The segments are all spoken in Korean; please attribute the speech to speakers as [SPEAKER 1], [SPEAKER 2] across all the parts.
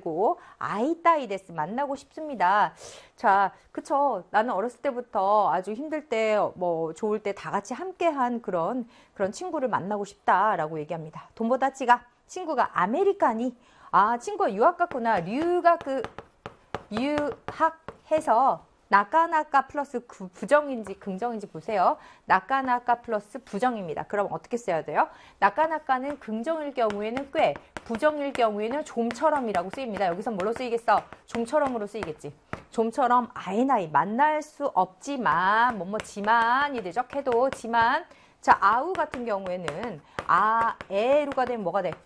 [SPEAKER 1] 말고 아이따이 데스 만나고 싶습니다. 자, 그쵸. 나는 어렸을 때부터 아주 힘들 때, 뭐 좋을 때 다 같이 함께한 그런 친구를 만나고 싶다라고 얘기합니다. 돈보다치가 친구가 아메리카니. 아, 친구가 유학 갔구나. 유학해서 나까나까 플러스 부정인지 긍정인지 보세요. 나까나까 플러스 부정입니다. 그럼 어떻게 써야 돼요? 나까나까는 긍정일 경우에는 꽤, 부정일 경우에는 좀처럼이라고 쓰입니다. 여기서 뭘로 쓰이겠어? 좀처럼으로 쓰이겠지. 좀처럼 아이나이 만날 수 없지만 뭐뭐지만이 되죠. 해도 지만. 자, 아우 같은 경우에는 에루가 되면 뭐가 돼?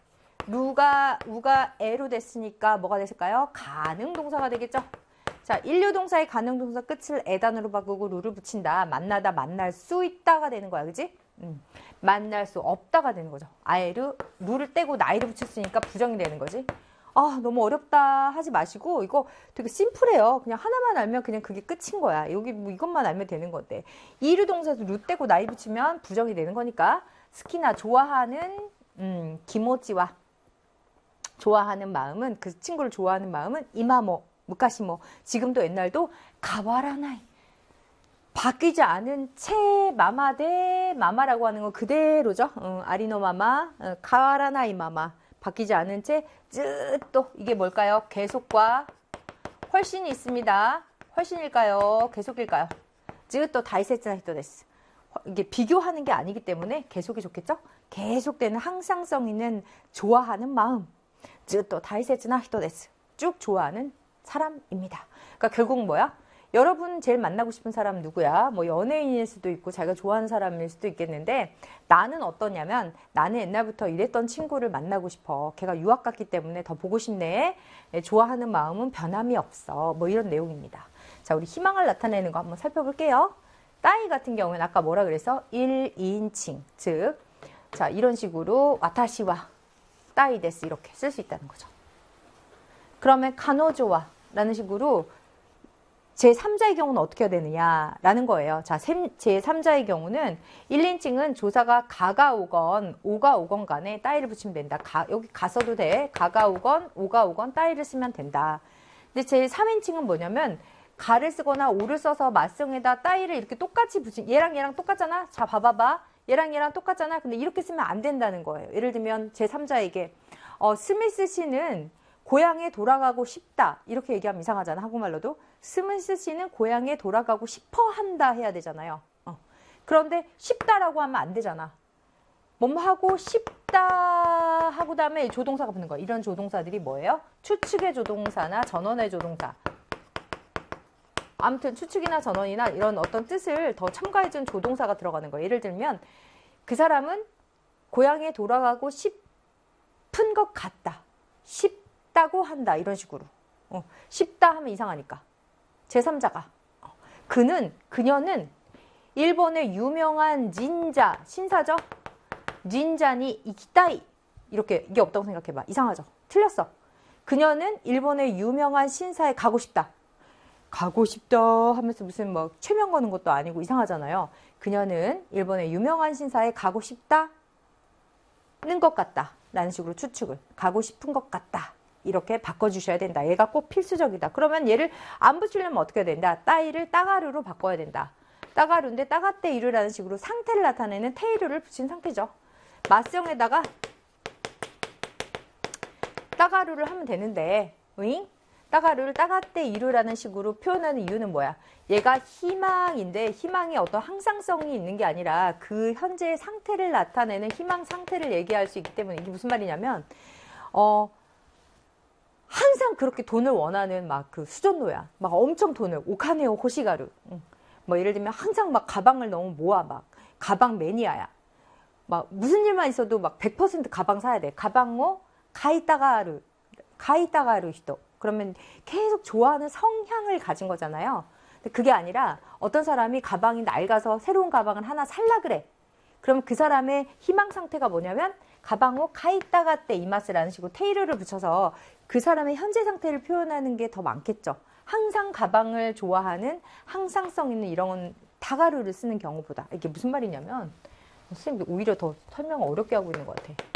[SPEAKER 1] 우가 에로 됐으니까 뭐가 됐을까요? 가능동사가 되겠죠. 자, 일류동사의 가능동사 끝을 에단으로 바꾸고 루를 붙인다. 만나다, 만날 수 있다가 되는 거야. 그지? 만날 수 없다가 되는 거죠. 아에르, 루를 떼고 나이를 붙였으니까 부정이 되는 거지. 아, 너무 어렵다 하지 마시고 이거 되게 심플해요. 그냥 하나만 알면 그냥 그게 끝인 거야. 여기 뭐 이것만 알면 되는 건데. 이류동사도 루 떼고 나이 붙이면 부정이 되는 거니까 스키나 좋아하는 기모찌와 좋아하는 마음은, 그 친구를 좋아하는 마음은 이마모, 무카시모, 지금도 옛날도 가와라나이, 바뀌지 않은 채 마마 대 마마라고 하는 거 그대로죠. 아리노 마마, 가와라나이 마마, 바뀌지 않은 채 쯔또 이게 뭘까요? 계속과 훨씬이 있습니다. 훨씬일까요? 계속일까요? 쯔또 다이세츠나 히토 데스. 이게 비교하는 게 아니기 때문에 계속이 좋겠죠? 계속되는 항상성 있는 좋아하는 마음. 또 다이세츠나 히토 데스. 쭉 좋아하는 사람입니다. 그러니까 결국 뭐야? 여러분 제일 만나고 싶은 사람 누구야? 뭐 연예인일 수도 있고 자기가 좋아하는 사람일 수도 있겠는데 나는 어떠냐면 나는 옛날부터 이랬던 친구를 만나고 싶어. 걔가 유학 갔기 때문에 더 보고 싶네. 좋아하는 마음은 변함이 없어. 뭐 이런 내용입니다. 자, 우리 희망을 나타내는 거 한번 살펴볼게요. 따이 같은 경우는 아까 뭐라 그래서 1인칭, 즉 자, 이런 식으로 와타시와 따이 데스 이렇게 쓸 수 있다는 거죠. 그러면 카노조와 라는 식으로 제3자의 경우는 어떻게 해야 되느냐라는 거예요. 자, 제3자의 경우는 1인칭은 조사가 가가 오건 오가 오건 간에 따이를 붙이면 된다. 여기 가서도 돼. 가가 오건 오가 오건 따이를 쓰면 된다. 근데 제3인칭은 뭐냐면 가를 쓰거나 오를 써서 맞성에다 따이를 이렇게 똑같이 붙인, 얘랑 똑같잖아. 자, 봐봐봐. 얘랑 똑같잖아. 근데 이렇게 쓰면 안 된다는 거예요. 예를 들면 제3자에게 스미스 씨는 고향에 돌아가고 싶다. 이렇게 얘기하면 이상하잖아. 한국말로도. 스미스 씨는 고향에 돌아가고 싶어 한다 해야 되잖아요. 그런데 싶다라고 하면 안 되잖아. 뭐뭐 하고 싶다 하고 다음에 조동사가 붙는 거야. 이런 조동사들이 뭐예요? 추측의 조동사나 전원의 조동사. 아무튼 추측이나 전원이나 이런 어떤 뜻을 더 첨가해준 조동사가 들어가는 거예요. 예를 들면 그 사람은 고향에 돌아가고 싶은 것 같다. 싶다고 한다. 이런 식으로. 싶다 하면 이상하니까. 제3자가. 그녀는 일본의 유명한 닌자, 신사죠? 닌자니 이키타이. 이렇게, 이게 없다고 생각해봐. 이상하죠? 틀렸어. 그녀는 일본의 유명한 신사에 가고 싶다. 가고 싶다 하면서 무슨 뭐 최면 거는 것도 아니고 이상하잖아요. 그녀는 일본의 유명한 신사에 가고 싶다는 것 같다. 라는 식으로 추측을. 가고 싶은 것 같다. 이렇게 바꿔주셔야 된다. 얘가 꼭 필수적이다. 그러면 얘를 안 붙이려면 어떻게 해야 된다? 따이를 따가루로 바꿔야 된다. 따가루인데 따가떼 이루라는 식으로 상태를 나타내는 테이루를 붙인 상태죠. 맞성에다가 따가루를 하면 되는데 응? 따가루를 따가떼 이루라는 식으로 표현하는 이유는 뭐야? 얘가 희망인데 희망이 어떤 항상성이 있는 게 아니라 그 현재의 상태를 나타내는 희망 상태를 얘기할 수 있기 때문에 이게 무슨 말이냐면 항상 그렇게 돈을 원하는 막 그 수전노야. 막 엄청 돈을 오카네오 호시가루. 뭐 예를 들면 항상 막 가방을 너무 모아. 막 가방 매니아야. 막 무슨 일만 있어도 막 100% 가방 사야 돼. 가방모 가이따가루 히토. 그러면 계속 좋아하는 성향을 가진 거잖아요. 근데 그게 아니라 어떤 사람이 가방이 낡아서 새로운 가방을 하나 살라 그래. 그럼 그 사람의 희망 상태가 뭐냐면 가방호 가이따가떼 이마스라는 식으로 테이르를 붙여서 그 사람의 현재 상태를 표현하는 게 더 많겠죠. 항상 가방을 좋아하는 항상성 있는 이런 다가루를 쓰는 경우보다. 이게 무슨 말이냐면 선생님이 오히려 더 설명을 어렵게 하고 있는 것 같아.